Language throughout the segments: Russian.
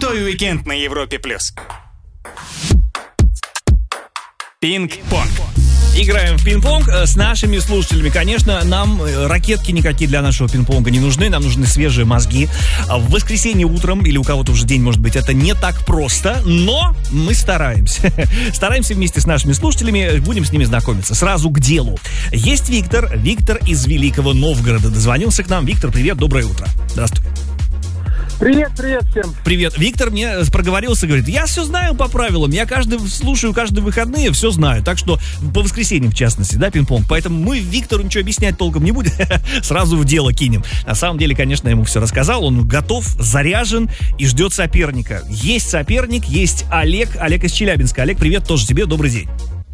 Крутой уикенд на Европе+. Пинг-понг. Играем в пинг-понг с нашими слушателями. Конечно, нам ракетки никакие для нашего пинг-понга не нужны. Нам нужны свежие мозги. В воскресенье утром, или у кого-то уже день, может быть, это не так просто, но мы стараемся. Стараемся вместе с нашими слушателями, будем с ними знакомиться. Сразу к делу. Есть Виктор. Виктор из Великого Новгорода дозвонился к нам. Виктор, привет, доброе утро. Здравствуй. Привет всем. Привет. Виктор мне проговорился, говорит, я все знаю по правилам, я слушаю каждые выходные, все знаю. Так что по воскресеньям, в частности, да, пинг-понг. Поэтому мы Виктору ничего объяснять толком не будем, сразу в дело кинем. На самом деле, конечно, я ему все рассказал, он готов, заряжен и ждет соперника. Есть соперник, есть Олег из Челябинска. Олег, привет тоже тебе, добрый день.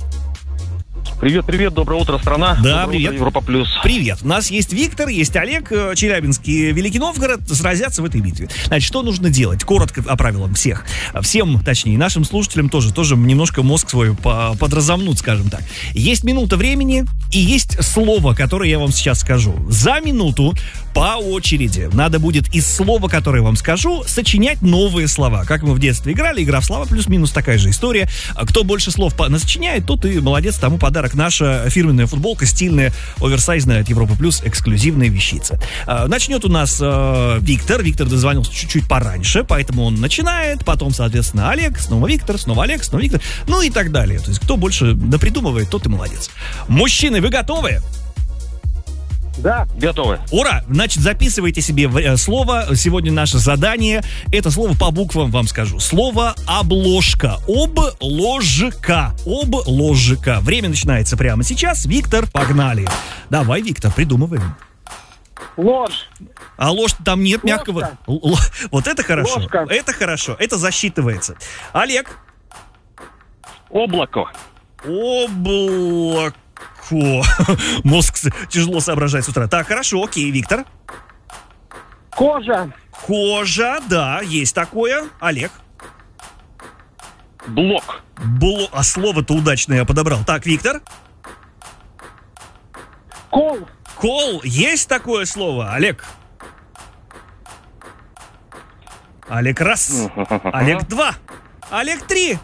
Привет, доброе утро, страна. Да, доброе привет. Утро, Европа плюс. Привет. У нас есть Виктор, есть Олег, Челябинский, Великий Новгород, сразятся в этой битве. Значит, что нужно делать? Коротко о правилам всех. Всем, точнее, нашим слушателям тоже немножко мозг свой подразомнуть, скажем так. Есть минута времени и есть слово, которое я вам сейчас скажу. За минуту по очереди надо будет из слова, которое я вам скажу, сочинять новые слова. Как мы в детстве играли, игра в слова, плюс-минус такая же история. Кто больше слов насочиняет, тот и молодец, тому подарок. Наша фирменная футболка, стильная, оверсайзная от Европа Плюс, эксклюзивная вещица. Начнет у нас Виктор. Виктор дозвонился чуть-чуть пораньше, поэтому он начинает. Потом, соответственно, Олег, снова Виктор, снова Олег, снова Виктор. Ну и так далее. То есть, кто больше напридумывает, тот и молодец. Мужчины, вы готовы? Да, готовы. Ура! Значит, записывайте себе слово. Сегодня наше задание. Это слово по буквам вам скажу. Слово обложка. Обложка. Обложка. Время начинается прямо сейчас. Виктор, погнали. Давай, Виктор, придумываем. Ложь. А ложь там нет мягкого. Вот это хорошо. Ложка. Это хорошо. Это засчитывается. Олег. Облако. Облако. Мозг тяжело соображать с утра. Так, хорошо, окей, Виктор. Кожа. Кожа, да, есть такое. Олег. Блок. А слово-то удачное я подобрал. Так, Виктор. Кол. Кол, есть такое слово. Олег. Олег раз. Олег два. Олег три.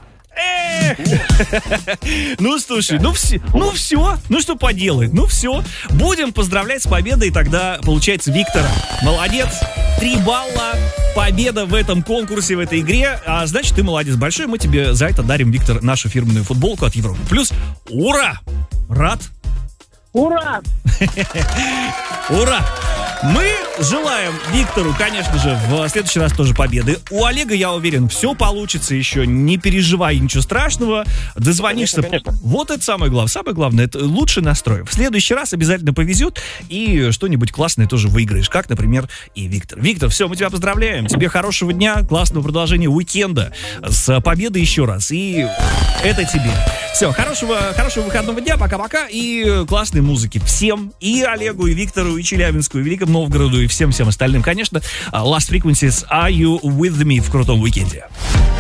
Ну, слушай, ну все, ну что поделать, ну все. Будем поздравлять с победой, тогда получается Виктора. Молодец, 3 балла, победа в этом конкурсе, в этой игре. А значит, ты молодец большой, мы тебе за это дарим, Виктор, нашу фирменную футболку от Европы Плюс. Ура! Рад? Ура! Ура! Мы желаем Виктору, конечно же, в следующий раз тоже победы. У Олега, я уверен, все получится еще. Не переживай, ничего страшного. Дозвонишься. Конечно. Вот это самое главное. Самое главное, это лучший настрой. В следующий раз обязательно повезет и что-нибудь классное тоже выиграешь. Как, например, и Виктор. Виктор, все, мы тебя поздравляем. Тебе хорошего дня, классного продолжения уикенда. С победой еще раз. И это тебе. Все, хорошего выходного дня. Пока-пока. И классной музыки всем. И Олегу, и Виктору, и Челябинску, и Великому Новгороду, и всем остальным, конечно. Last Frequencies, Are You With Me в крутом уикенде.